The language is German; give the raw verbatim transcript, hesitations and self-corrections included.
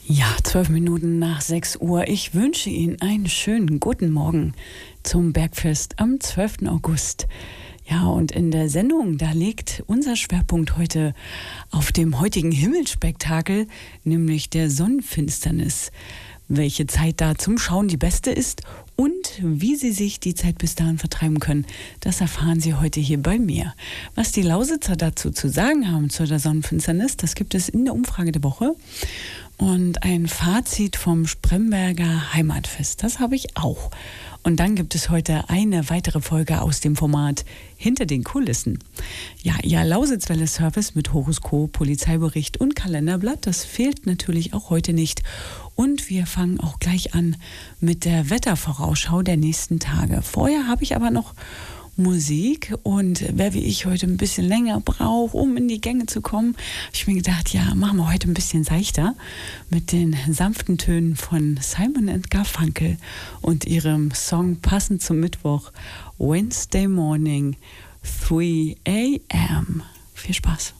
Ja, zwölf Minuten nach sechs Uhr. Ich wünsche Ihnen einen schönen guten Morgen zum Bergfest am zwölften August. Ja, und in der Sendung, da liegt unser Schwerpunkt heute auf dem heutigen Himmelsspektakel, nämlich der Sonnenfinsternis. Welche Zeit da zum Schauen die beste ist und wie Sie sich die Zeit bis dahin vertreiben können, das erfahren Sie heute hier bei mir. Was die Lausitzer dazu zu sagen haben zu der Sonnenfinsternis, das gibt es in der Umfrage der Woche. Und ein Fazit vom Spremberger Heimatfest, das habe ich auch. Und dann gibt es heute eine weitere Folge aus dem Format Hinter den Kulissen. Ja, Ihr Lausitzwelle-Service mit Horoskop, Polizeibericht und Kalenderblatt, das fehlt natürlich auch heute nicht. Und wir fangen auch gleich an mit der Wettervorausschau der nächsten Tage. Vorher habe ich aber noch Musik, und wer wie ich heute ein bisschen länger braucht, um in die Gänge zu kommen, habe ich mir gedacht, ja, machen wir heute ein bisschen seichter mit den sanften Tönen von Simon and Garfunkel und ihrem Song passend zum Mittwoch, Wednesday Morning, three a m Viel Spaß.